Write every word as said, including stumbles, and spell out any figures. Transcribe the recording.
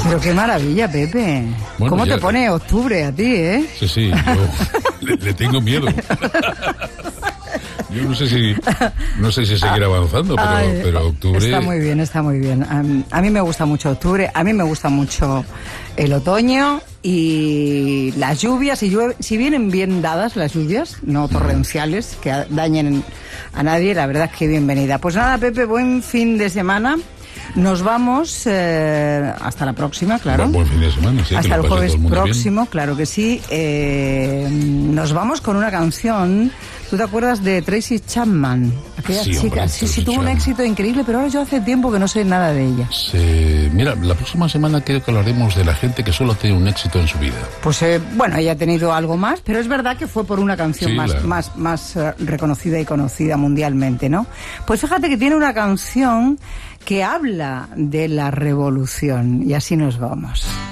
Pero qué maravilla, Pepe. Bueno, ¿Cómo ya, te pone octubre a ti, eh? Sí, sí, yo le, le tengo miedo. Yo no sé si no sé si seguir avanzando, pero, Ay, pero octubre... Está muy bien, está muy bien. A, a mí me gusta mucho octubre, a mí me gusta mucho el otoño y las lluvias, si, llueve, si vienen bien dadas las lluvias, no torrenciales, que dañen a nadie, la verdad es que bienvenida. Pues nada, Pepe, buen fin de semana. Nos vamos eh, hasta la próxima, claro. Buen fin de semana, sí. Hasta el jueves el próximo, bien. Claro que sí. Eh, nos vamos con una canción. ¿Tú te acuerdas de Tracy Chapman? Aquella sí, chica. Hombre, sí, sí, tuvo Chapman. un éxito increíble, pero ahora yo hace tiempo que no sé nada de ella. Sí, mira, la próxima semana creo que hablaremos de la gente que solo tiene un éxito en su vida. Pues eh, bueno, ella ha tenido algo más, pero es verdad que fue por una canción Sí, más, la... más, más uh, reconocida y conocida mundialmente, ¿no? Pues fíjate que tiene una canción que habla de la revolución y así nos vamos.